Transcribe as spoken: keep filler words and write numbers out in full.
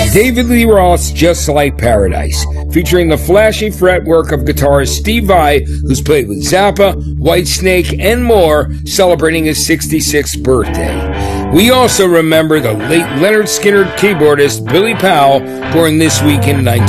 David Lee Roth's Just Like Paradise, featuring the flashy fretwork of guitarist Steve Vai, who's played with Zappa, Whitesnake, and more, celebrating his sixty-sixth birthday. We also remember the late Leonard Skinner keyboardist Billy Powell, born this week in nineteen